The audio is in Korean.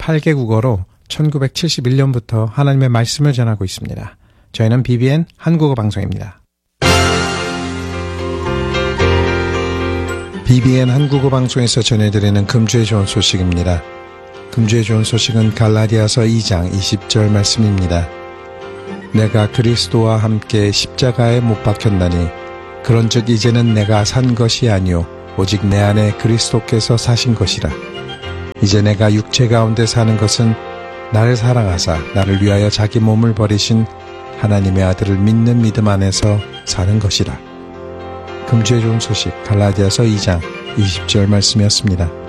48개 국어로 1971년부터 하나님의 말씀을 전하고 있습니다. 저희는 BBN 한국어 방송입니다. BBN 한국어 방송에서 전해드리는 금주의 좋은 소식입니다. 금주의 좋은 소식은 갈라디아서 2장 20절 말씀입니다. 내가 그리스도와 함께 십자가에 못 박혔나니 그런즉 이제는 내가 산 것이 아니요 오직 내 안에 그리스도께서 사신 것이라. 이제 내가 육체 가운데 사는 것은 나를 사랑하사 나를 위하여 자기 몸을 버리신 하나님의 아들을 믿는 믿음 안에서 사는 것이라. 금주의 좋은 소식 갈라디아서 2장 20절 말씀이었습니다.